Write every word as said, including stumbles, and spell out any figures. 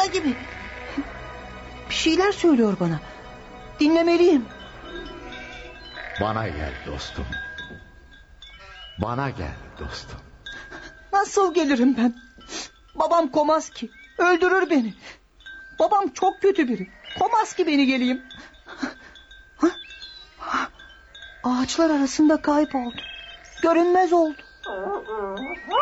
rüyamda gibi. Bir şeyler söylüyor bana. Dinlemeliyim. Bana gel dostum. Bana gel dostum. Nasıl gelirim ben? Babam komaz ki. Öldürür beni. Babam çok kötü biri. Komaz ki beni geleyim. Ağaçlar arasında kayboldu. Görünmez oldu.